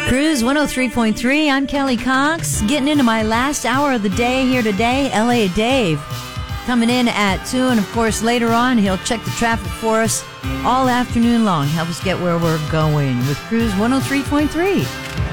Cruise 103.3. I'm Kelly Cox. Getting into my last hour of the day here today. LA Dave coming in at 2. And of course, later on, he'll check the traffic for us all afternoon long. Help us get where we're going with Cruise 103.3.